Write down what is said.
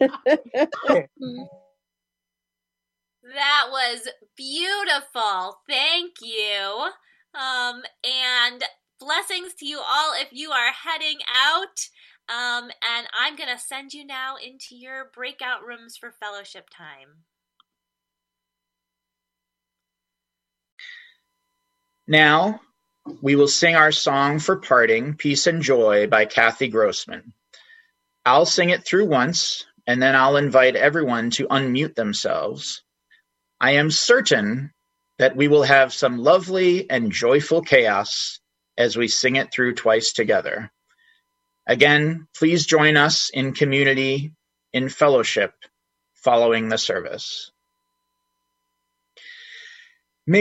That was beautiful. Thank you. And blessings to you all if you are heading out. And I'm going to send you now into your breakout rooms for fellowship time. Now, we will sing our song for parting, Peace and Joy by Kathy Grossman. I'll sing it through once, and then I'll invite everyone to unmute themselves. I am certain that we will have some lovely and joyful chaos as we sing it through twice together. Again, please join us in community, in fellowship, following the service.